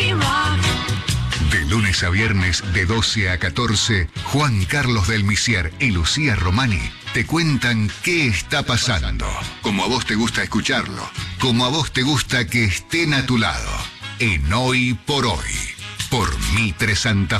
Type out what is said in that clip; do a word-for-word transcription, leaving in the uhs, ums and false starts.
De lunes a viernes de doce a catorce, Juan Carlos del Misier y Lucía Romani te cuentan qué está pasando, como a vos te gusta escucharlo, como a vos te gusta que estén a tu lado, en Hoy por Hoy, por Mitre Santa